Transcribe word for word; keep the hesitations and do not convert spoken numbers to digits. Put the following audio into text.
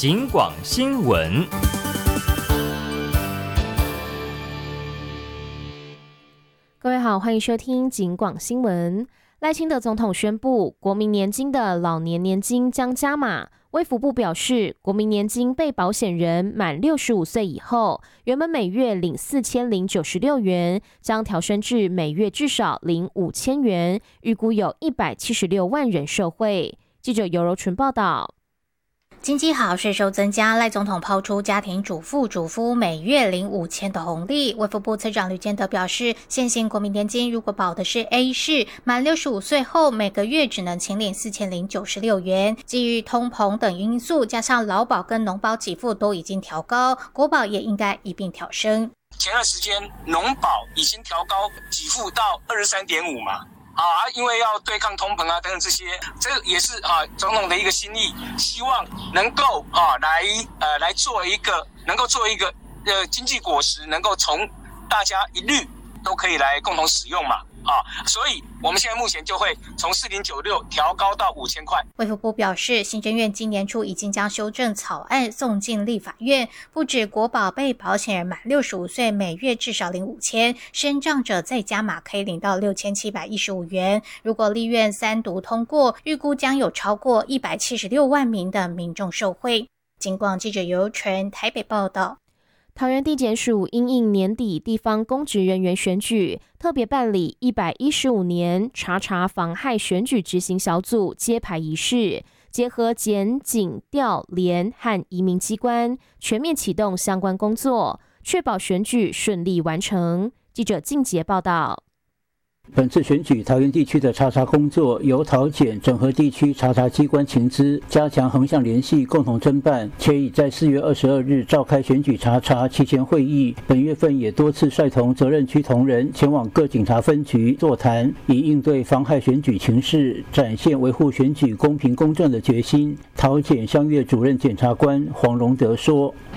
警广新闻。 各位好，欢迎收听警广新闻。赖清德总统宣布，国民年金的老年年金将加码。卫福部表示，国民年金被保险人满六十五岁以后，原本每月领四千零九十六元，将调升至每月至少领五千元，预估有一百七十六万人受惠。记者尤柔纯报道。 经济好，税收增加，赖总统抛出家庭主妇、主夫每月领五千的红利。卫福部次长吕建德表示，现行国民年金如果保的是 A 式，满六十五岁后每个月只能请领四千零九十六元。基于通膨等因素，加上劳保跟农保给付都已经调高，国保也应该一并调升。 前段时间农保已经调高给付到 二十三点五 嘛。啊，因为要对抗通膨啊等等这些，这也是啊总统的一个心意，希望能够啊来呃来做一个能够做一个呃经济果实，能够从大家一律都可以来共同使用嘛。啊，所以我们现在目前就会从四零九六调高到五千块。 卫福部表示，行政院今年初已经将修正草案送进立法院，不止国保被保险人满六十五岁每月至少领五千，身障者再加码可以领到六千七百一十五元。如果立院三读通过，预估将有超过一百七十六万名的民众受惠。警广记者尤纯台北报道。 桃园地检署因应年底地方公职人员选举，特别办理一百一十五年查查妨害选举执行小组揭牌仪式，结合检警调联和移民机关，全面启动相关工作，确保选举顺利完成。记者靳杰报道。 本次选举桃园地区的查查工作由桃检整合地区查查机关情资，加强横向联系，共同侦办，且已在四月二十二日召开选举查查期前会议。本月份也多次率同责任区同仁前往各警察分局座谈，以应对妨害选举情势，展现维护选举公平公正的决心。桃检乡岳主任检察官黄荣德说。